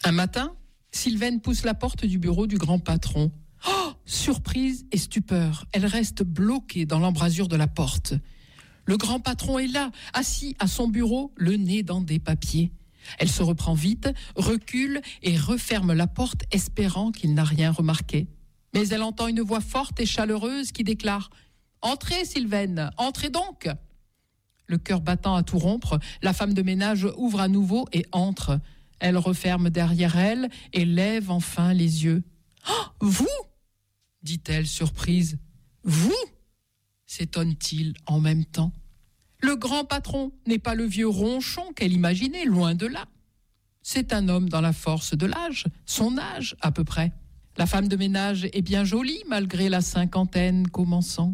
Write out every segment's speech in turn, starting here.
Un matin, Sylvaine pousse la porte du bureau du grand patron. Oh, surprise et stupeur, elle reste bloquée dans l'embrasure de la porte. Le grand patron est là, assis à son bureau, le nez dans des papiers. Elle se reprend vite, recule et referme la porte, espérant qu'il n'a rien remarqué. Mais elle entend une voix forte et chaleureuse qui déclare « Entrez, Sylvaine, entrez donc !» Le cœur battant à tout rompre, la femme de ménage ouvre à nouveau et entre. Elle referme derrière elle et lève enfin les yeux. « Oh, vous !» dit-elle surprise. « Vous ?» s'étonne-t-il en même temps. Le grand patron n'est pas le vieux ronchon qu'elle imaginait, loin de là. C'est un homme dans la force de l'âge, son âge à peu près. La femme de ménage est bien jolie malgré la cinquantaine commençant.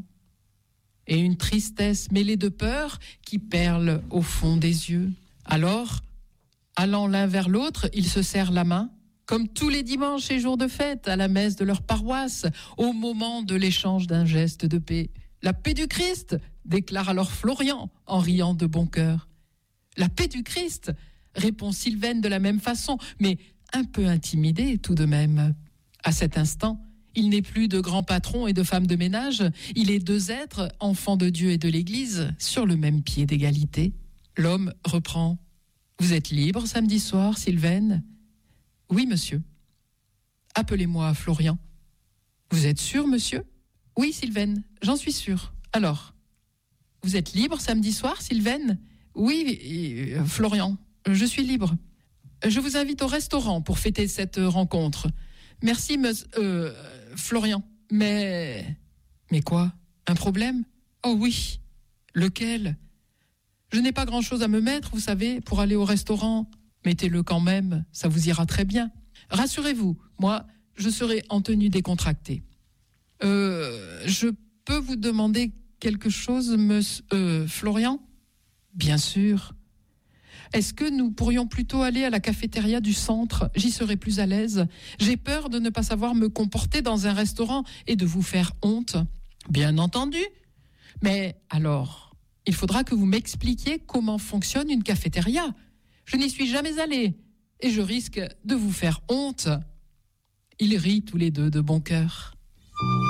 Et une tristesse mêlée de peur qui perle au fond des yeux. Alors, allant l'un vers l'autre, ils se serrent la main, comme tous les dimanches et jours de fête à la messe de leur paroisse, au moment de l'échange d'un geste de paix. La paix du Christ, déclare alors Florian en riant de bon cœur. La paix du Christ, répond Sylvaine de la même façon, mais un peu intimidée tout de même. À cet instant, il n'est plus de grand patron et de femme de ménage, il est deux êtres, enfants de Dieu et de l'Église, sur le même pied d'égalité. L'homme reprend. Vous êtes libre samedi soir, Sylvaine ? Oui, monsieur. Appelez-moi Florian. Vous êtes sûr, monsieur ? Oui, Sylvaine, j'en suis sûre. Alors, vous êtes libre samedi soir, Sylvaine ? Oui, Florian, je suis libre. Je vous invite au restaurant pour fêter cette rencontre. Merci, Florian. Mais quoi ? Un problème ? Oh oui. Lequel ? Je n'ai pas grand-chose à me mettre, vous savez, pour aller au restaurant. Mettez-le quand même, ça vous ira très bien. Rassurez-vous, moi, je serai en tenue décontractée. Je peux vous demander quelque chose, Florian ? Bien sûr. Est-ce que nous pourrions plutôt aller à la cafétéria du centre ? J'y serai plus à l'aise. J'ai peur de ne pas savoir me comporter dans un restaurant et de vous faire honte. Bien entendu. Mais alors, il faudra que vous m'expliquiez comment fonctionne une cafétéria. Je n'y suis jamais allée et je risque de vous faire honte. Ils rient tous les deux de bon cœur.